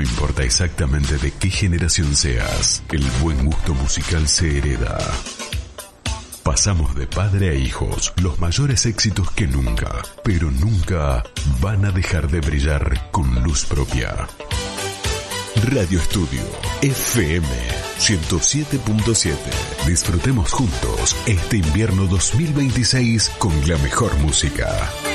importa exactamente de qué generación seas, el buen gusto musical se hereda. Pasamos de padre a hijos los mayores éxitos que nunca, pero nunca van a dejar de brillar con luz propia. Radio Estudio FM 107.7. Disfrutemos juntos este invierno 2026 con la mejor música.